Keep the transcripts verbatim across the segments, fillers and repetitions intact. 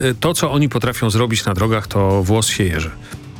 to, co oni potrafią zrobić na drogach, to włos się jeży.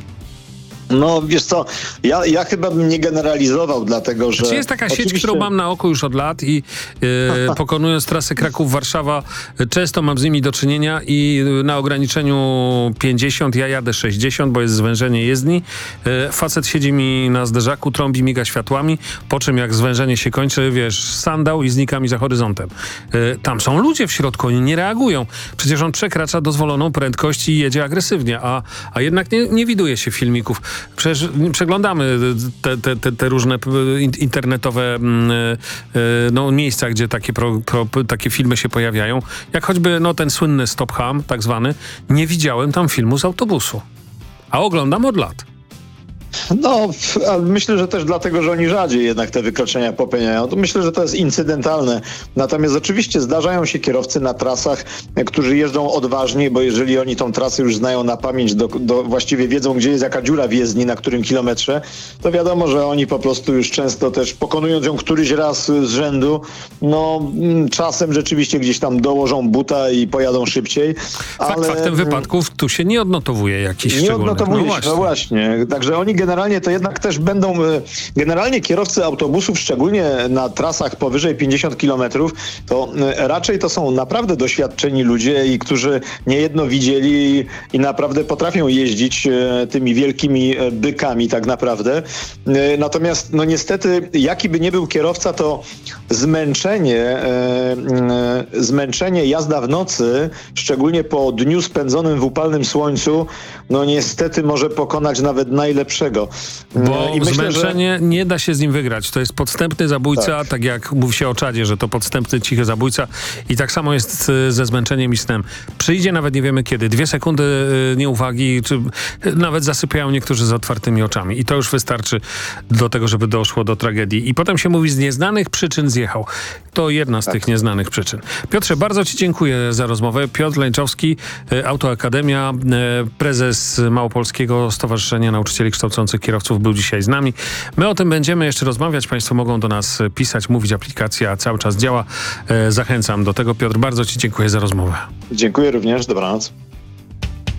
No wiesz co, ja, ja chyba bym nie generalizował, dlatego że... Czy jest taka oczywiście... sieć, którą mam na oku już od lat i e, pokonując trasę Kraków-Warszawa, często mam z nimi do czynienia i na ograniczeniu pięćdziesiąt, ja jadę sześćdziesiąt, bo jest zwężenie jezdni. E, facet siedzi mi na zderzaku, trąbi, miga światłami, po czym jak zwężenie się kończy, wiesz, sandał i znika mi za horyzontem. E, tam są ludzie w środku, oni nie reagują. Przecież on przekracza dozwoloną prędkość i jedzie agresywnie, a, a jednak nie, nie widuje się filmików. Przecież przeglądamy te, te, te, te różne internetowe no, miejsca, gdzie takie, pro, pro, takie filmy się pojawiają. Jak choćby no, ten słynny Stop Ham, tak zwany. Nie widziałem tam filmu z autobusu. A oglądam od lat. No, myślę, że też dlatego, że oni rzadziej jednak te wykroczenia popełniają. To myślę, że to jest incydentalne. Natomiast oczywiście zdarzają się kierowcy na trasach, którzy jeżdżą odważniej, bo jeżeli oni tą trasę już znają na pamięć, do, do, właściwie wiedzą, gdzie jest jaka dziura w jezdni, na którym kilometrze, to wiadomo, że oni po prostu już często też pokonując ją któryś raz z rzędu, no czasem rzeczywiście gdzieś tam dołożą buta i pojadą szybciej. Ale... Fakt faktem wypadków tu się nie odnotowuje jakichś nie szczególnych. odnotowuje No się, no właśnie. Także oni generalnie to jednak też będą, generalnie kierowcy autobusów, szczególnie na trasach powyżej pięćdziesiąt kilometrów, to raczej to są naprawdę doświadczeni ludzie i którzy niejedno widzieli i naprawdę potrafią jeździć tymi wielkimi bykami tak naprawdę. Natomiast no niestety, jaki by nie był kierowca, to zmęczenie, zmęczenie jazda w nocy, szczególnie po dniu spędzonym w upalnym słońcu, no niestety może pokonać nawet najlepszego. Bo I myślę, zmęczenie że... nie da się z nim wygrać. To jest podstępny zabójca, tak, tak jak mówi się o Czadzie, że to podstępny, cichy zabójca i tak samo jest ze zmęczeniem i snem. Przyjdzie nawet nie wiemy kiedy. Dwie sekundy nieuwagi, czy nawet zasypiają niektórzy z otwartymi oczami. I to już wystarczy do tego, żeby doszło do tragedii. I potem się mówi, z nieznanych przyczyn zjechał. To jedna z tak. tych nieznanych przyczyn. Piotrze, bardzo ci dziękuję za rozmowę. Piotr Lęczowski, Autoakademia, prezes Małopolskiego Stowarzyszenia Nauczycieli Kształcących Kierowców był dzisiaj z nami. My o tym będziemy jeszcze rozmawiać. Państwo mogą do nas pisać, mówić. Aplikacja cały czas działa. Zachęcam do tego. Piotr, bardzo ci dziękuję za rozmowę. Dziękuję również. Dobranoc.